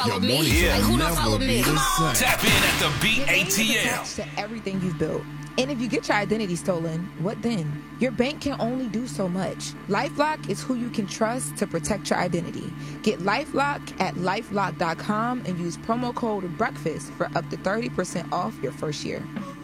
follow me? Like, who don't follow me? Come on. Tap in at the Beat ATM. Attached to everything you've built. And if you get your identity stolen, what then? Your bank can only do so much. LifeLock is who you can trust to protect your identity. Get LifeLock at LifeLock.com and use promo code BREAKFAST for up to 30% off your first year.